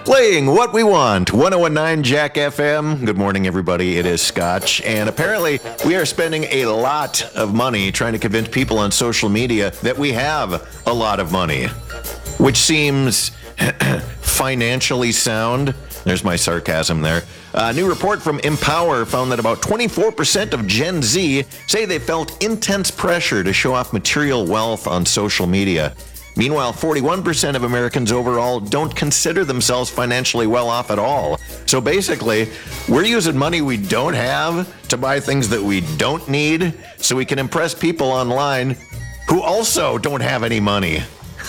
Playing what we want, 101.9 Jack FM. Good morning, everybody. It is Scotch. And apparently, we are spending a lot of money trying to convince people on social media that we have a lot of money, which seems financially sound. There's my sarcasm there. A new report from Empower found that about 24% of Gen Z say they felt intense pressure to show off material wealth on social media. Meanwhile, 41% of Americans overall don't consider themselves financially well off at all. So basically, we're using money we don't have to buy things that we don't need so we can impress people online who also don't have any money.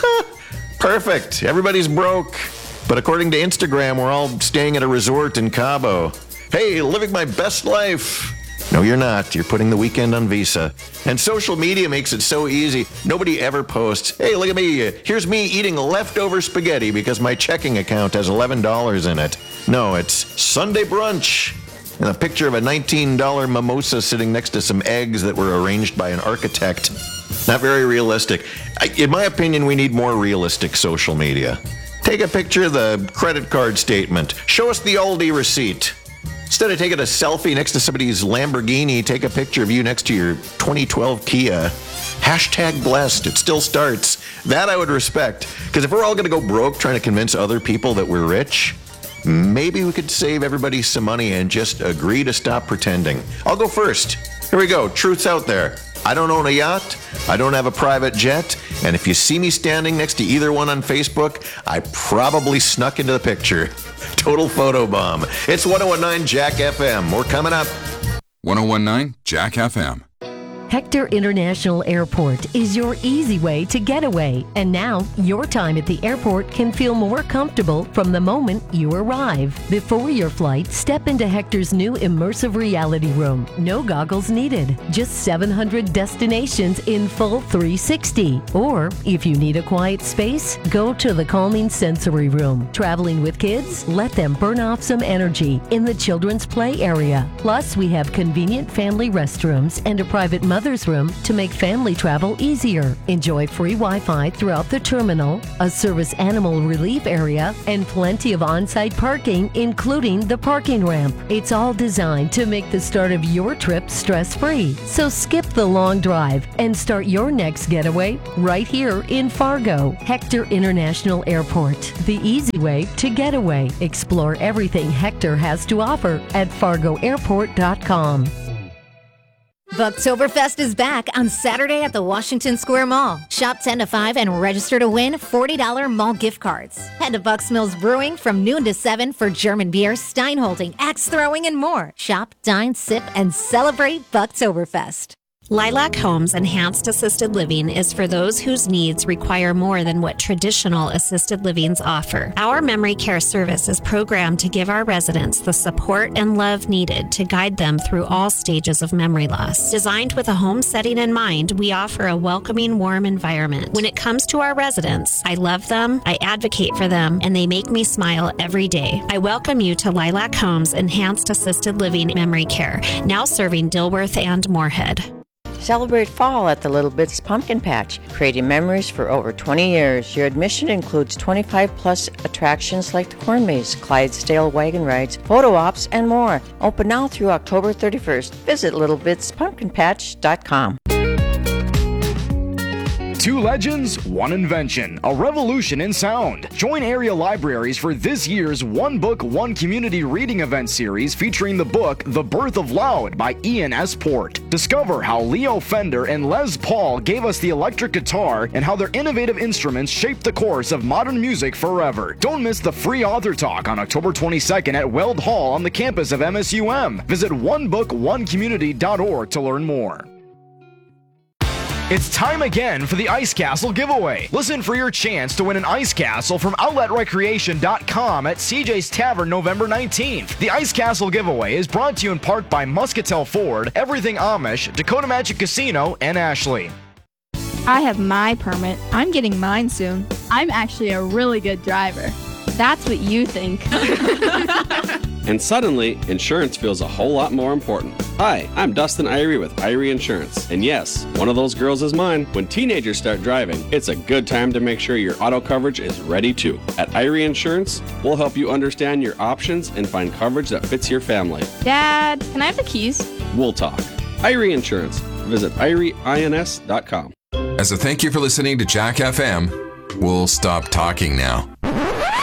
Perfect. Everybody's broke. But according to Instagram, we're all staying at a resort in Cabo. Hey, living my best life. No, you're not. You're putting the weekend on Visa. And social media makes it so easy. Nobody ever posts, hey, look at me. Here's me eating leftover spaghetti because my checking account has $11 in it. No, it's Sunday brunch. And a picture of a $19 mimosa sitting next to some eggs that were arranged by an architect. Not very realistic. In my opinion, we need more realistic social media. Take a picture of the credit card statement. Show us the Aldi receipt. Instead of taking a selfie next to somebody's Lamborghini, take a picture of you next to your 2012 Kia. Hashtag blessed. It still starts. That I would respect. Because if we're all going to go broke trying to convince other people that we're rich, maybe we could save everybody some money and just agree to stop pretending. I'll go first. Here we go. Truth's out there. I don't own a yacht. I don't have a private jet. And if you see me standing next to either one on Facebook, I probably snuck into the picture. Total photo bomb. It's 101.9 Jack FM. We're coming up. 101.9 Jack FM. Hector International Airport is your easy way to get away. And now, your time at the airport can feel more comfortable from the moment you arrive. Before your flight, step into Hector's new immersive reality room. No goggles needed. Just 700 destinations in full 360. Or, if you need a quiet space, go to the calming sensory room. Traveling with kids? Let them burn off some energy in the children's play area. Plus, we have convenient family restrooms and a private mother's room to make family travel easier. Enjoy free Wi-Fi throughout the terminal, a service animal relief area, and plenty of on-site parking, including the parking ramp. It's all designed to make the start of your trip stress-free. So skip the long drive and start your next getaway right here in Fargo. Hector International Airport, the easy way to get away. Explore everything Hector has to offer at fargoairport.com. Bucktoberfest is back on Saturday at the Washington Square Mall. Shop 10 to 5 and register to win $40 mall gift cards. Head to Bucks Mills Brewing from noon to 7 for German beer, Steinholding, axe throwing, and more. Shop, dine, sip, and celebrate Bucktoberfest. Lilac Homes Enhanced Assisted Living is for those whose needs require more than what traditional assisted livings offer. Our memory care service is programmed to give our residents the support and love needed to guide them through all stages of memory loss. Designed with a home setting in mind, we offer a welcoming, warm environment. When it comes to our residents, I love them, I advocate for them, and they make me smile every day. I welcome you to Lilac Homes Enhanced Assisted Living Memory Care, now serving Dilworth and Moorhead. Celebrate fall at the Little Bits Pumpkin Patch, creating memories for over 20 years. Your admission includes 25-plus attractions like the Corn Maze, Clydesdale wagon rides, photo ops, and more. Open now through October 31st. Visit littlebitspumpkinpatch.com. Two legends, one invention, a revolution in sound. Join area libraries for this year's One Book, One Community reading event series featuring the book The Birth of Loud by Ian S. Port. Discover how Leo Fender and Les Paul gave us the electric guitar and how their innovative instruments shaped the course of modern music forever. Don't miss the free author talk on October 22nd at Weld Hall on the campus of MSUM. Visit onebookonecommunity.org to learn more. It's time again for the Ice Castle giveaway. Listen for your chance to win an Ice Castle from OutletRecreation.com at CJ's Tavern November 19th. The Ice Castle giveaway is brought to you in part by Muscatel Ford, Everything Amish, Dakota Magic Casino, and Ashley. I have my permit. I'm getting mine soon. I'm actually a really good driver. That's what you think. And suddenly, insurance feels a whole lot more important. Hi, I'm Dustin Irie with Irie Insurance. And yes, one of those girls is mine. When teenagers start driving, it's a good time to make sure your auto coverage is ready too. At Irie Insurance, we'll help you understand your options and find coverage that fits your family. Dad, can I have the keys? We'll talk. Irie Insurance. Visit IrieINS.com. As a thank you for listening to Jack FM, we'll stop talking now.